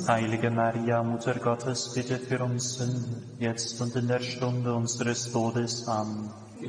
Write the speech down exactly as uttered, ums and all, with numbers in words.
Heilige Maria, Mutter Gottes, bitte für uns Sünder, jetzt und in der Stunde unseres Todes. Amen.